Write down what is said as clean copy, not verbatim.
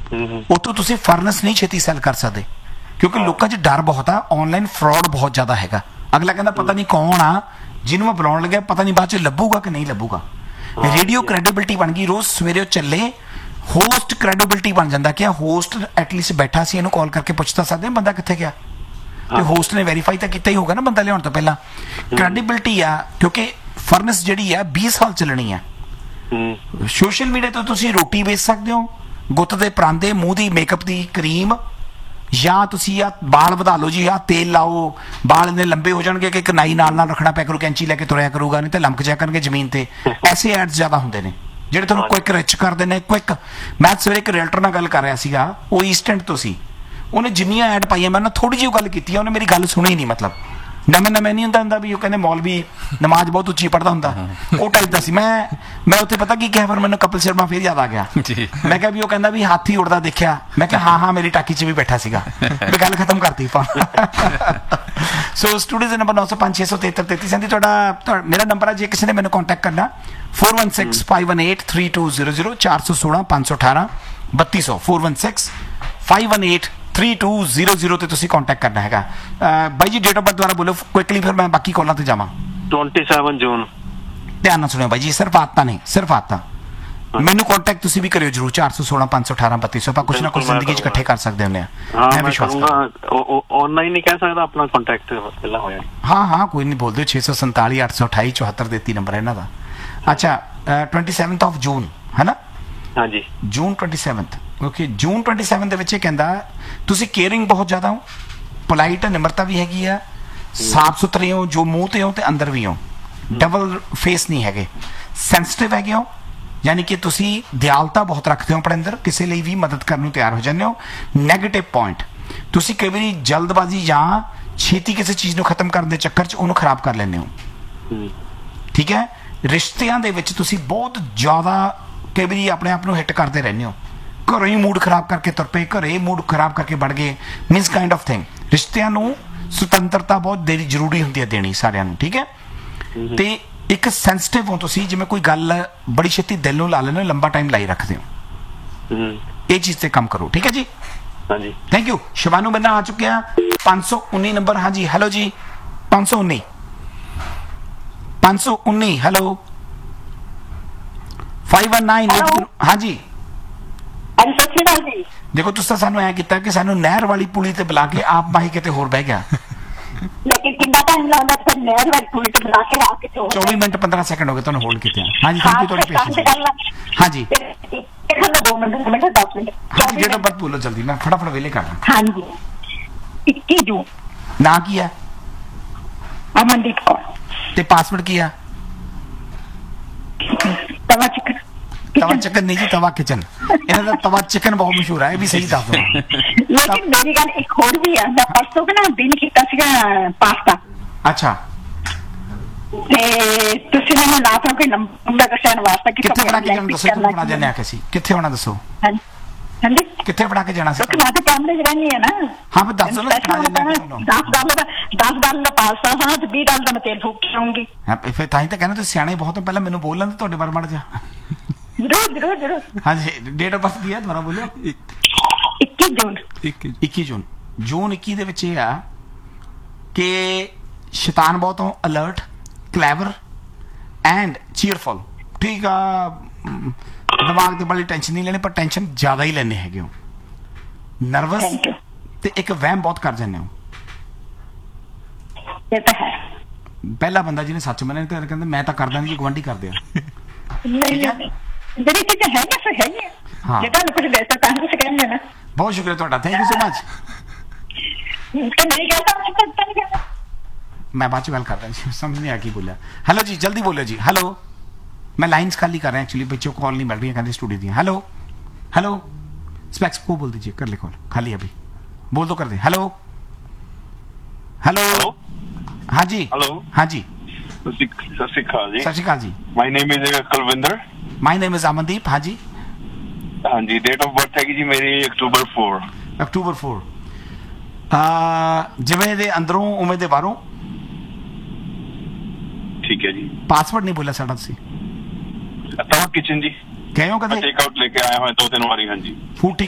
ਉੱਥੋਂ ਤੁਸੀਂ ਫਰਨੈਸ ਨਹੀਂ ਛੇਤੀ ਸੈੱਲ ਕਰ ਸਕਦੇ, ਕਿਉਂਕਿ ਲੋਕਾਂ 'ਚ ਡਰ ਬਹੁਤ ਆ, ਆਨਲਾਈਨ ਫਰਾਡ ਬਹੁਤ ਜ਼ਿਆਦਾ ਹੈਗਾ। ਅਗਲਾ ਕਹਿੰਦਾ ਪਤਾ ਨਹੀਂ ਕੌਣ ਆ ਜਿਹਨੂੰ ਮੈਂ ਬੁਲਾਉਣ ਲੱਗਿਆ, ਪਤਾ ਨਹੀਂ ਬਾਅਦ 'ਚ ਲੱਭੂਗਾ ਕਿ ਨਹੀਂ ਲੱਭੂਗਾ। ਰੇਡੀਓ ਕ੍ਰੈਡੀਬਿਲਿਟੀ ਬਣ ਗਈ, ਰੋਜ਼ ਸਵੇਰੇ ਉਹ ਚੱਲੇ, ਹੋਸਟ ਕ੍ਰੈਡੀਬਿਲਿਟੀ ਬਣ ਜਾਂਦਾ ਕਿ ਹੋਸਟ ਐਟਲੀਸਟ ਬੈਠਾ ਸੀ, ਇਹਨੂੰ ਕਾਲ ਕਰਕੇ ਪੁੱਛ ਤਾਂ ਸਕਦੇ ਹਾਂ ਬੰਦਾ ਕਿੱਥੇ ਗਿਆ, ਤੇ ਹੋਸਟ ਨੇ ਵੈਰੀਫਾਈ ਤਾਂ ਕੀਤਾ ਹੀ ਹੋਗਾ ਨਾ ਬੰਦਾ ਲਿਆਉਣ ਤੋਂ ਪਹਿਲਾਂ। ਕ੍ਰੈਡੀਬਿਲਿਟੀ ਆ, ਕਿਉਂਕਿ ਫਰਨੈਸ ਜਿਹੜੀ ਆ 20 ਸਾਲ ਚੱਲਣੀ ਆ। ਸੋਸ਼ਲ ਮੀਡੀਆ ਤੋਂ ਤੁਸੀਂ ਰੋਟੀ ਵੇਚ ਸਕਦੇ ਹੋ, ਗੁੱਤ ਦੇ ਪਰਾਂਦੇ, ਮੂੰਹ ਦੀ ਮੇਕਅਪ ਦੀ ਕਰੀਮ, ਜਾਂ ਤੁਸੀਂ ਆ ਬਾਲ ਵਧਾ ਲਓ ਜੀ, ਆ ਤੇਲ ਲਾਓ, ਬਾਲ ਇੰਨੇ ਲੰਬੇ ਹੋ ਜਾਣਗੇ ਕਿ ਇੱਕ ਨਾਈ ਨਾਲ ਰੱਖਣਾ ਪਿਆ ਕਰੂ, ਕੈਂਚੀ ਲੈ ਕੇ ਤੁਰਿਆ ਕਰੂਗਾ, ਨਹੀਂ ਤੇ ਲੰਮਕ ਜਾਇਆ ਕਰਨਗੇ ਜ਼ਮੀਨ ਤੇ। ਐਸੇ ਐਡਸ ਜ਼ਿਆਦਾ ਹੁੰਦੇ ਨੇ ਜਿਹੜੇ ਤੁਹਾਨੂੰ ਕੁਇਕ ਰਿਚ ਕਰਦੇ ਨੇ। ਕੁਇਕ, ਮੈਂ ਸਵੇਰੇ ਇੱਕ ਰੀਅਲਟਰ ਨਾਲ ਗੱਲ ਕਰ ਰਿਹਾ ਸੀਗਾ, ਉਹ ਈਸਟ ਐਂਡ ਤੋਂ ਸੀ, ਉਹਨੇ ਜਿੰਨੀਆਂ ਐਡ ਪਾਈਆਂ ਮੈਂ ਨਾ ਥੋੜੀ ਜਿਹੀ ਗੱਲ ਕੀਤੀ ਆ, ਉਹਨੇ ਮੇਰੀ ਗੱਲ ਸੁਣੀ ਨਹੀਂ। ਮਤਲਬ ਨਵੇਂ ਨਹੀਂ ਹੁੰਦਾ ਵੀ ਉਹ ਕਹਿੰਦੇ ਮੌਲਵੀ ਨਮਾਜ਼ ਬਹੁਤ ਉੱਚੀ ਪੜ੍ਹਦਾ ਹੁੰਦਾ, ਉਹ ਟਾਈਪ ਦਾ ਸੀ। ਮੈਂ ਉੱਥੇ ਪਤਾ ਕੀ ਕਿਹਾ, ਫਿਰ ਮੈਨੂੰ ਕਪਿਲ ਸ਼ਰਮਾ ਫਿਰ ਯਾਦ ਆ ਗਿਆ। ਮੈਂ ਕਿਹਾ ਵੀ ਉਹ ਕਹਿੰਦਾ ਵੀ ਹਾਥੀ ਉੜਦਾ ਦੇਖਿਆ, ਮੈਂ ਕਿਹਾ ਹਾਂ ਮੇਰੀ ਟਾਕੀ 'ਚ ਵੀ ਬੈਠਾ ਸੀਗਾ, ਵੀ ਗੱਲ ਖਤਮ ਕਰਤੀ ਆਪਾਂ। ਸੋ ਸਟੂਡੀਓ ਦੇ ਨੰਬਰ 905-673-3337 ਤੁਹਾਡਾ ਮੇਰਾ ਨੰਬਰ ਹੈ। ਜੇ ਕਿਸੇ ਨੇ ਮੈਨੂੰ ਕੰਟੈਕਟ ਕਰਨਾ 4165183200 416-518-3200 416-518-3200 ਤੇ ਤੁਸੀਂ ਕੰਟੈਕਟ ਕਰਨਾ ਹੈਗਾ। ਬਾਈ ਜੀ ਡੇਟ ਆਫ ਬਰਥ ਦੁਆਰਾ ਬੋਲੋ ਕੁਇਕਲੀ, ਫਿਰ ਮੈਂ ਬਾਕੀ ਕਾਲਾਂ ਤੇ ਜਾਵਾਂ। 27 ਜੂਨ। ਧਿਆਨ ਨਾਲ ਸੁਣਿਓ ਬਾਈ ਜੀ, ਸਿਰਫ ਆਤਾ ਨਹੀਂ, ਸਿਰਫ ਆਤਾ। ਮੈਨੂੰ ਕੰਟੈਕਟ ਤੁਸੀਂ ਵੀ ਕਰਿਓ ਜਰੂਰ, 416-518-3200। ਆਪਾਂ ਕੁਛ ਨਾ ਕੁਛ ਜ਼ਿੰਦਗੀ 'ਚ ਇਕੱਠੇ ਕਰ ਸਕਦੇ ਹੁੰਦੇ ਆ। ਮੈਂ ਵਿਸ਼ਵਾਸ ਕਰਦਾ ਆਨਲਾਈਨ ਨਹੀਂ ਕਹਿ ਸਕਦਾ, ਆਪਣਾ ਕੰਟੈਕਟ ਪਹਿਲਾਂ ਹੋਇਆ। ਹਾਂ ਕੋਈ ਨਹੀਂ, ਬੋਲ ਦਿਓ 647 828 74 33 ਨੰਬਰ ਹੈ ਇਹਨਾਂ ਦਾ। ਅੱਛਾ 27 ਆਫ ਜੂਨ ਹੈ ਨਾ? ਹਾਂਜੀ ਜੂਨ 27। ਓਕੇ, ਜੂਨ 27 ਦੇ ਵਿੱਚ ਇਹ ਕਹਿੰਦਾ ਤੁਸੀਂ ਕੇਅਰਿੰਗ ਬਹੁਤ ਜ਼ਿਆਦਾ ਹੋ, ਪੋਲਾਈਟ ਨਿਮਰਤਾ ਵੀ ਹੈਗੀ ਆ, ਸਾਫ ਸੁਥਰੇ ਹੋ, ਜੋ ਮੂੰਹ ਤੇ ਹੋ ਤੇ ਅੰਦਰ ਵੀ ਹੋ, ਡਬਲ ਫੇਸ ਨਹੀਂ ਹੈਗੇ, ਸੈਂਸਿਟਿਵ ਹੈਗੇ ਹੋ, ਯਾਨੀ ਕਿ ਤੁਸੀਂ ਦਿਆਲਤਾ ਬਹੁਤ ਰੱਖਦੇ ਹੋ ਆਪਣੇ ਅੰਦਰ, ਕਿਸੇ ਲਈ ਵੀ ਮਦਦ ਕਰਨ ਨੂੰ ਤਿਆਰ ਹੋ ਜਾਂਦੇ ਹੋ। ਨੈਗੇਟਿਵ ਪੁਆਇੰਟ, ਤੁਸੀਂ ਕਈ ਵਾਰੀ ਜਲਦਬਾਜ਼ੀ ਜਾਂ ਛੇਤੀ ਕਿਸੇ ਚੀਜ਼ ਨੂੰ ਖਤਮ ਕਰਨ ਦੇ ਚੱਕਰ 'ਚ ਉਹਨੂੰ ਖਰਾਬ ਕਰ ਲੈਂਦੇ ਹੋ। ਠੀਕ ਹੈ, ਰਿਸ਼ਤਿਆਂ ਦੇ ਵਿੱਚ ਤੁਸੀਂ ਬਹੁਤ ਜ਼ਿਆਦਾ ਕਈ ਵਾਰੀ ਆਪਣੇ ਆਪ ਨੂੰ ਹਿੱਟ ਕਰਦੇ ਰਹਿੰਦੇ ਹੋ, ਘਰੋਂ ਹੀ ਮੂਡ ਖਰਾਬ ਕਰਕੇ ਤੁਰ ਪਏ, ਘਰੇ ਮੂਡ ਖਰਾਬ ਕਰਕੇ ਵੜ ਗਏ, ਮੀਨਸ ਕਾਈਂਡ ਆਫ ਥਿੰਗ। ਰਿਸ਼ਤਿਆਂ ਨੂੰ ਸੁਤੰਤਰਤਾ ਬਹੁਤ ਦੇਣੀ ਜ਼ਰੂਰੀ ਹੁੰਦੀ ਹੈ, ਦੇਣੀ ਸਾਰਿਆਂ ਨੂੰ। ਠੀਕ ਹੈ, ਤੇ ਇੱਕ ਸੈਂਸਿਟਿਵ ਹੋ ਤੁਸੀਂ, ਜਿਵੇਂ ਕੋਈ ਗੱਲ ਬੜੀ ਛੇਤੀ ਦਿਲ ਨੂੰ ਲਾ ਲੈਂਦੇ ਹੋ, ਲੰਬਾ ਟਾਈਮ ਲਾਈ ਰੱਖਦੇ ਹੋ, ਇਹ ਚੀਜ਼ ਤੇ ਕੰਮ ਕਰੋ। ਠੀਕ ਹੈ ਜੀ, ਹਾਂਜੀ ਥੈਂਕ ਯੂ। ਸ਼ਿਵਾਨੂ ਬੰਨਾ ਆ ਚੁੱਕਿਆ 519 ਨੰਬਰ। ਹਾਂਜੀ ਹੈਲੋ ਜੀ, 519 ਹੈਲੋ 519। ਹਾਂਜੀ ਸਤਿ ਸ਼੍ਰੀ ਅਕਾਲ ਜੀ। ਦੇਖੋ ਤੁਸੀਂ ਤਾਂ ਸਾਨੂੰ ਐ ਕੀਤਾ ਕਿ ਸਾਨੂੰ ਨਹਿਰ ਵਾਲੀ ਪੁਲੀ ਤੇ ਬੁਲਾ ਕੇ ਆਪ ਮਾਹੀ ਕਿਤੇ ਹੋਰ ਬਹਿ ਗਿਆ। ਲੇਕਿਨ ਕਿੰਨਾ ਟਾਈਮ ਲਾਉਣਾ, ਫਿਰ ਨਹਿਰ ਵਾਲੀ ਪੁਲੀ ਤੇ ਬੁਲਾ ਕੇ ਆ ਕੇ 24 ਮਿੰਟ 15 ਸੈਕਿੰਡ ਹੋ ਗਏ ਤੁਹਾਨੂੰ ਹੋਲਡ ਕੀਤੇ। ਹਾਂਜੀ ਥੈਂਕ ਯੂ ਤੁਹਾਡੀ ਪੇਸ਼ੈਂਸ। ਹਾਂਜੀ ਹਾਂਜੀ ਡੇਟ ਆਫ ਬਰਥ ਬੋਲੋ ਜਲਦੀ, ਮੈਂ ਫਟਾਫਟ ਵੇਲੇ ਕਰਦਾ। ਹਾਂਜੀ 21 ਜੂਨ। ਨਾਂ ਕੀ ਹੈ? ਅਮਨਦੀਪ ਕੌਰ। ਤੇ ਪਾਸਵਰਡ ਕੀ ਆ? ਤਵਾ ਚਿਕਨ। ਤਵਾ ਚਿਕਨ ਨਹੀਂ ਜੀ, ਤਵਾ ਕਿਚਨ। ਇਹਨਾਂ ਦਾ ਤਵਾ ਚਿਕਨ ਬਹੁਤ ਮਸ਼ਹੂਰ ਹੈ, ਇਹ ਵੀ ਸਹੀ ਦੱਸ ਦੋ। ਲੇਕਿਨ ਮੇਰੀ ਗੱਲ ਇੱਕ ਹੋਰ ਵੀ ਆ, ਮੈਂ ਪਰਸੋਂ ਨਾ ਦਿਨ ਕੀਤਾ ਸੀਗਾ ਪਾਸਤਾ। ਅੱਛਾ, ਤੇ ਤੁਸੀਂ ਮੈਨੂੰ ਨਾ ਤਾਂ ਕੋਈ ਨੰਬਰ ਦੱਸਣ ਵਾਸਤੇ ਕਿ ਕਿੱਥੇ ਬਣਾ ਕੇ ਜਾਣਾ ਦੱਸੋ, ਕਿੱਥੇ ਬਣਾ ਜਾਣਾ ਕਿਸੇ, ਕਿੱਥੇ ਹੋਣਾ ਦੱਸੋ। ਹਾਂਜੀ ਕਿੱਥੇ ਬਣਾ ਕੇ ਜਾਣਾ ਸੀ? ਮੈਂ ਤਾਂ ਕੰਮ ਲਈ ਰਹਿੰਦੀ ਹੈ ਨਾ। ਹਾਂ ਮੈਂ ਦੱਸ ਦੋ ਨਾ, $10 ਦਾ ਪਾਸਤਾ ਹਾਂ ਤੇ $20 ਦਾ ਮੈਂ ਤੇਲ ਫੂਕ ਕੇ ਆਉਂਗੀ। ਫਿਰ ਤਾਂ ਹੀ ਤਾਂ ਕਹਿੰਦਾ ਤੁਸੀਂ ਸਿਆਣੇ ਬਹੁਤ ਹੋ, ਪਹਿਲਾਂ ਮੈਨੂੰ ਬੋਲ ਲੈਂਦੇ ਤੁਹਾਡੇ ਬਾਰੇ ਮਾੜਾ ਜਿਹਾ। ਜ਼ਰੂਰ। ਹਾਂਜੀ ਡੇਟ ਆਫ ਬਰਥ ਕੀ ਹੈ ਦੁਬਾਰਾ ਬੋਲੋ। 21 ਜੂਨ। 21 ਜੂਨ। ਜੂਨ 21 ਦੇ ਵਿੱਚ ਇਹ ਆ ਕਿ ਸ਼ੈਤਾਨ ਬਹੁਤ ਹੋ, ਅਲਰਟ, ਕਲੈਵਰ ਐਂਡ ਚੀਅਰਫੁਲ। ਠੀਕ ਆ, ਦਿਮਾਗ ਤੇ ਬੜੀ ਟੈਨਸ਼ਨ ਨਹੀਂ ਲੈਣੀ, ਪਰ ਟੈਨਸ਼ਨ ਜ਼ਿਆਦਾ ਹੀ ਲੈਣੇ ਹੈਗੇ ਹੋ, ਨਰਵਸ ਤੇ ਇੱਕ ਵਹਿਮ ਬਹੁਤ ਕਰ ਜਾਂਦੇ ਹੋ। ਇਹ ਤਾਂ ਹੈ। ਪਹਿਲਾ ਬੰਦਾ ਜਿਹਨੇ ਸੱਚ ਮੰਨਿਆ, ਤੇ ਕਹਿੰਦਾ ਮੈਂ ਤਾਂ ਕਰਦਾ ਨਹੀਂ, ਗੁਆਂਢੀ ਕਰਦੇ ਆ। ਜਿਹੜੀ ਚੀਜ਼ਾਂ ਹੈਗੀਆਂ ਸੋ ਹੈਗੀਆਂ, ਜੇ ਤੁਹਾਨੂੰ ਕੁਝ ਦੇ ਸਕਦਾ ਤੁਸੀਂ ਕਹਿੰਦੇ ਨਾ। ਬਹੁਤ ਸ਼ੁਕਰੀਆ ਤੁਹਾਡਾ, ਥੈਂਕ ਯੂ ਸੋ ਮਚ। ਮੈਂ ਬਾਅਦ ਚ ਗੱਲ ਕਰਦਾ ਜੀ, ਸਮਝ ਨਹੀਂ ਆ ਕੀ ਬੋਲਿਆ। ਹੈਲੋ ਜੀ ਜਲਦੀ ਬੋਲੋ ਜੀ। ਹੈਲੋ, मैं लाइन्स खाली कर रहा हूँ एक्चुअली, बच्चों को कॉल नहीं मिल रही है, कहते स्टूडियो दी। हेलो हेलो स्पेक्स को बोल दीजिए, कर ले कॉल खाली अभी, बोल दो कर दे। हेलो हेलो हाँ जी हेलो हाँ जी सत श्री अकाल जी। सत श्री अकाल जी। My name is Kulwinder. My name is Amandeep. हाँ जी हाँ जी। डेट ऑफ बर्थ है जी मेरी अक्टूबर 4। अक्टूबर 4। जिवें दे अंदरों उवें दे बाहरों। ठीक है जी। पासवर्ड नहीं बोला साडा तुसीं। तवा किचन जी गए हो कदे? टेक आउट लेके आया हूं 2-3 बारी। हाँ जी। फूड